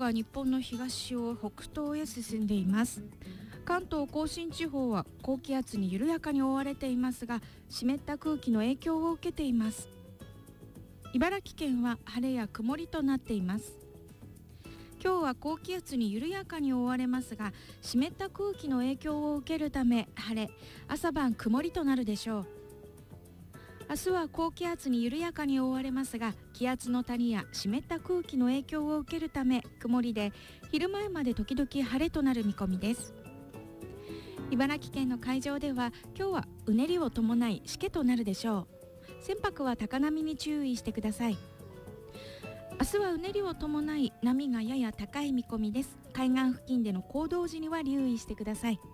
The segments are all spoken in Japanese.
が日本の東を北東へ進んでいます。関東甲信地方は高気圧に緩やかに覆われていますが、湿った空気の影響を受けています。茨城県は晴れや曇りとなっています。今日は高気圧に緩やかに覆われますが、湿った空気の影響を受けるため晴れ、朝晩曇りとなるでしょう。明日は高気圧に緩やかに覆われますが、気圧の谷や湿った空気の影響を受けるため曇りで、昼前まで時々晴れとなる見込みです。茨城県の海上では今日はうねりを伴いしけとなるでしょう。船舶は高波に注意してください。明日はうねりを伴い波がやや高い見込みです。海岸付近での行動時には留意してください。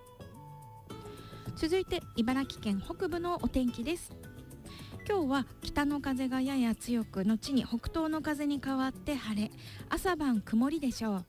続いて茨城県北部のお天気です。今日は北の風がやや強く、後に北東の風に変わって晴れ、朝晩曇りでしょう。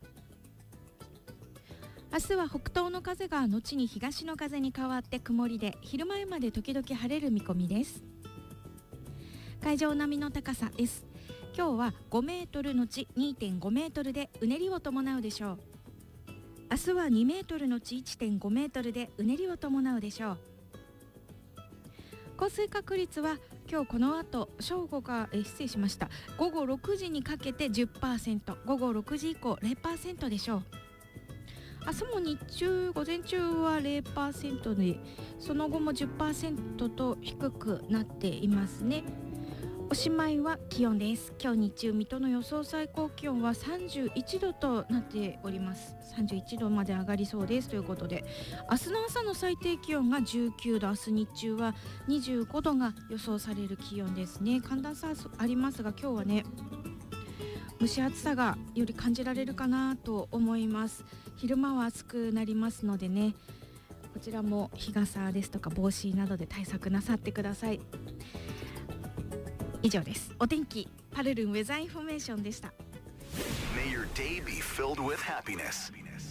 明日は北東の風が後に東の風に変わって曇りで、昼前まで時々晴れる見込みです。海上波の高さです。今日は5メートルのち 2.5 メートルでうねりを伴うでしょう。明日は2メートルのち 1.5 メートルでうねりを伴うでしょう。降水確率は今日この後午後6時にかけて 10%、 午後6時以降 0% でしょう。明日も日中午前中は 0% で、その後も 10% と低くなっていますね。おしまいは気温です。今日日中水戸の予想最高気温は31度となっております。31度まで上がりそうですということで、明日の朝の最低気温が19度、明日日中は25度が予想される気温ですね。寒暖差ありますが、今日はね、蒸し暑さがより感じられるかなと思います。昼間は暑くなりますのでね、こちらも日傘ですとか帽子などで対策なさってください。以上です。お天気パルルンウェザーインフォメーションでした。 May your day be filled with happiness.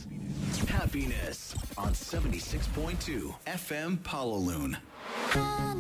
Happiness on 76.2 FM Palaloon.